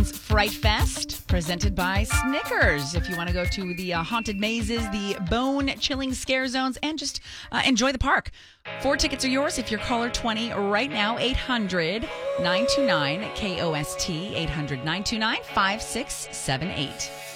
Mountains Fright Fest, presented by Snickers. If you want to go to the haunted mazes, the bone-chilling scare zones, and just enjoy the park. 4 tickets are yours if you're caller 20 right now, 800-929-KOST, 800-929-5678.